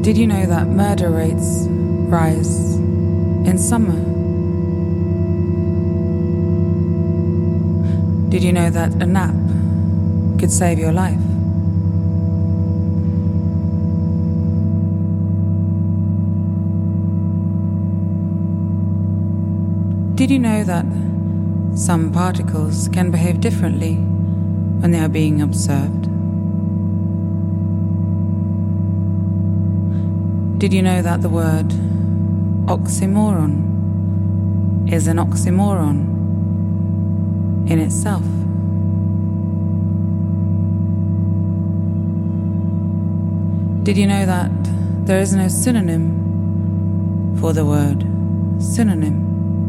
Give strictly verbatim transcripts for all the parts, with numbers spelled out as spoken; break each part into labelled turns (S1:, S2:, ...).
S1: Did you know that murder rates rise in summer? Did you know that a nap could save your life? Did you know that some particles can behave differently when they are being observed? Did you know that the word oxymoron is an oxymoron in itself? Did you know that there is no synonym for the word synonym?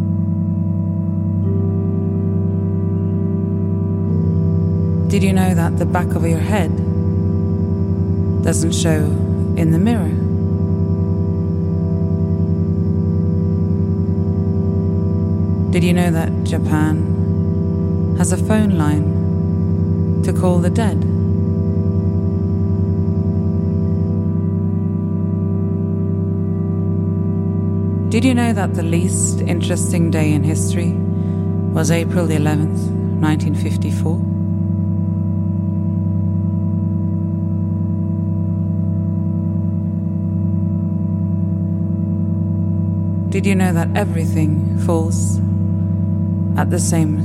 S1: Did you know that the back of your head doesn't show in the mirror? Did you know that Japan has a phone line to call the dead? Did you know that the least interesting day in history was April the eleventh, nineteen fifty-four? Did you know that everything falls at the same